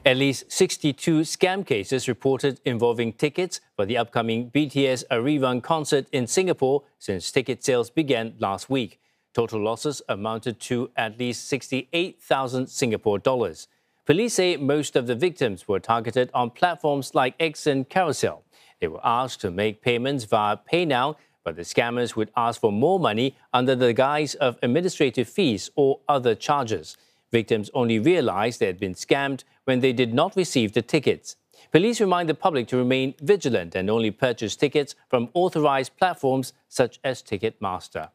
At least 62 scam cases reported involving tickets for the upcoming BTS Arrival concert in Singapore since ticket sales began last week. Total losses amounted to at least 68,000 Singapore dollars. Police say most of the victims were targeted on platforms like X and Carousel. They were asked to make payments via PayNow, but the scammers would ask for more money under the guise of administrative fees or other charges. Victims only realized they had been scammed when they did not receive the tickets. Police remind the public to remain vigilant and only purchase tickets from authorized platforms such as Ticketmaster.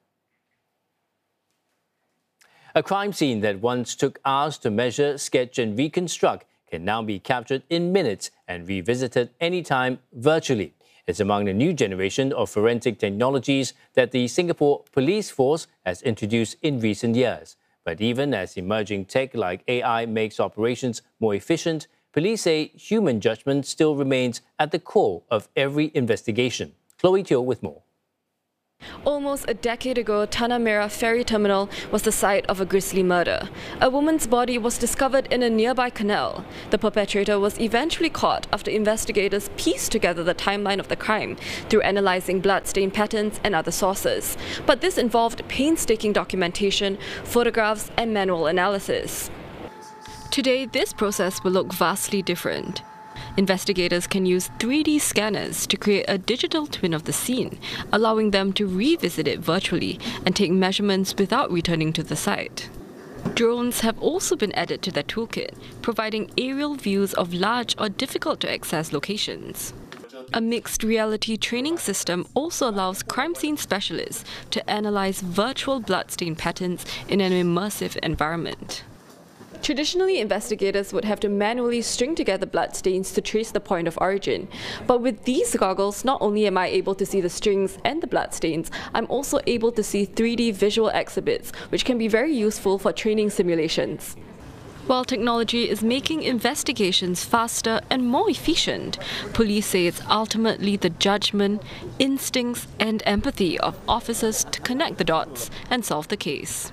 A crime scene that once took hours to measure, sketch and reconstruct can now be captured in minutes and revisited anytime virtually. It's among the new generation of forensic technologies that the Singapore Police Force has introduced in recent years. But even as emerging tech like AI makes operations more efficient, police say human judgment still remains at the core of every investigation. Chloe Teo with more. Almost a decade ago, Tanah Merah Ferry Terminal was the site of a grisly murder. A woman's body was discovered in a nearby canal. The perpetrator was eventually caught after investigators pieced together the timeline of the crime through analysing bloodstain patterns and other sources. But this involved painstaking documentation, photographs and manual analysis. Today, this process will look vastly different. Investigators can use 3D scanners to create a digital twin of the scene, allowing them to revisit it virtually and take measurements without returning to the site. Drones have also been added to their toolkit, providing aerial views of large or difficult-to-access locations. A mixed reality training system also allows crime scene specialists to analyze virtual bloodstain patterns in an immersive environment. Traditionally, investigators would have to manually string together bloodstains to trace the point of origin. But with these goggles, not only am I able to see the strings and the bloodstains, I'm also able to see 3D visual exhibits, which can be very useful for training simulations. While technology is making investigations faster and more efficient, police say it's ultimately the judgment, instincts and empathy of officers to connect the dots and solve the case.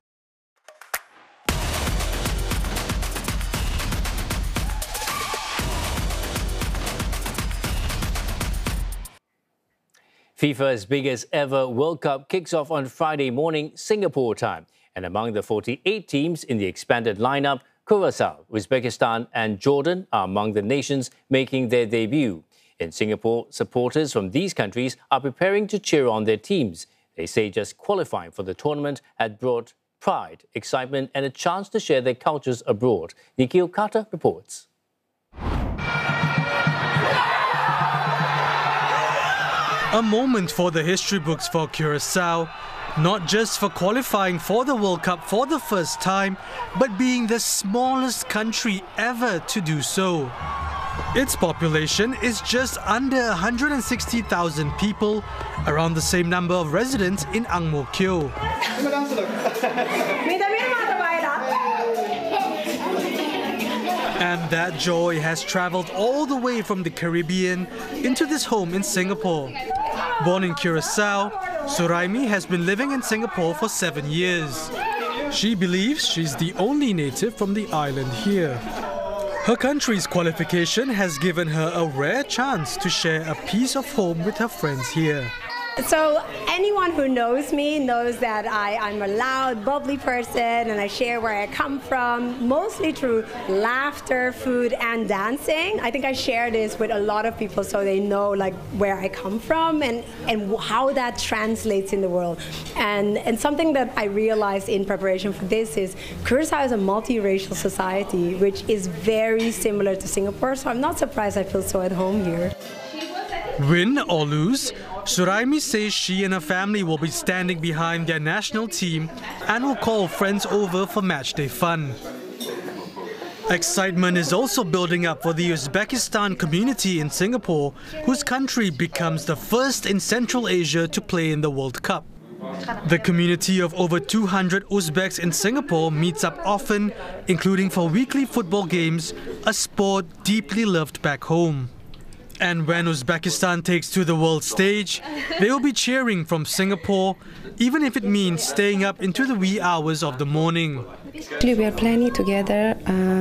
FIFA's biggest ever World Cup kicks off on Friday morning, Singapore time. And among the 48 teams in the expanded lineup, Curaçao, Uzbekistan and Jordan are among the nations making their debut. In Singapore, supporters from these countries are preparing to cheer on their teams. They say just qualifying for the tournament had brought pride, excitement and a chance to share their cultures abroad. Nikhil Carter reports. A moment for the history books for Curaçao, not just for qualifying for the World Cup for the first time, but being the smallest country ever to do so. Its population is just under 160,000 people, around the same number of residents in Ang Mo Kio. And that joy has travelled all the way from the Caribbean into this home in Singapore. Born in Curaçao, Suraimi has been living in Singapore for 7 years. She believes she's the only native from the island here. Her country's qualification has given her a rare chance to share a piece of home with her friends here. So anyone who knows me knows that I'm a loud, bubbly person and I share where I come from, mostly through laughter, food and dancing. I think I share this with a lot of people so they know like where I come from and how that translates in the world. And something that I realized in preparation for this is Curaçao is a multiracial society which is very similar to Singapore, so I'm not surprised I feel so at home here. Win or lose, Suraimi says she and her family will be standing behind their national team and will call friends over for matchday fun. Excitement is also building up for the Uzbekistan community in Singapore, whose country becomes the first in Central Asia to play in the World Cup. The community of over 200 Uzbeks in Singapore meets up often, including for weekly football games, a sport deeply loved back home. And when Uzbekistan takes to the world stage, they will be cheering from Singapore, even if it means staying up into the wee hours of the morning. Actually, we are planning together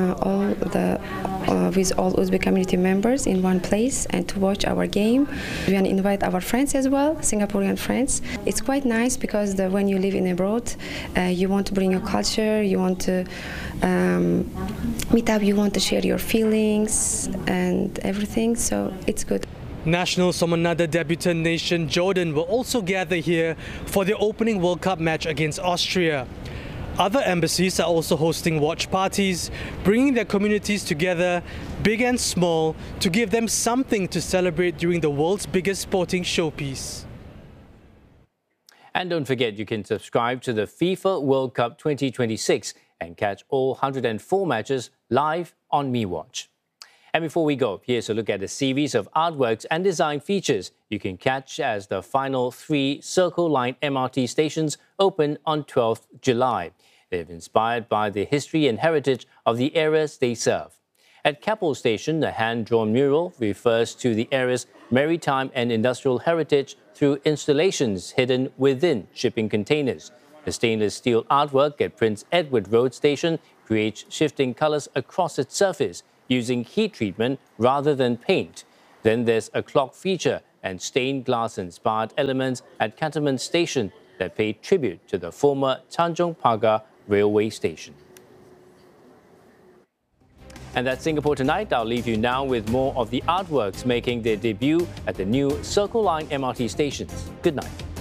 with all Uzbek community members in one place and to watch our game. We want to invite our friends as well, Singaporean friends. It's quite nice because when you live in abroad, you want to bring your culture, you want to meet up, you want to share your feelings and everything, so it's good. Nationals from another debutant nation, Jordan, will also gather here for their opening World Cup match against Austria. Other embassies are also hosting watch parties, bringing their communities together, big and small, to give them something to celebrate during the world's biggest sporting showpiece. And don't forget, you can subscribe to the FIFA World Cup 2026 and catch all 104 matches live on MeWatch. And before we go, here's a look at a series of artworks and design features you can catch as the final 3 Circle Line MRT stations open on 12th July. They're inspired by the history and heritage of the areas they serve. At Keppel Station, the hand-drawn mural refers to the area's maritime and industrial heritage through installations hidden within shipping containers. The stainless steel artwork at Prince Edward Road Station creates shifting colors across its surface, using heat treatment rather than paint. Then there's a clock feature and stained glass-inspired elements at Cantonment Station that pay tribute to the former Tanjong Pagar railway station. And that's Singapore Tonight. I'll leave you now with more of the artworks making their debut at the new Circle Line MRT stations. Good night.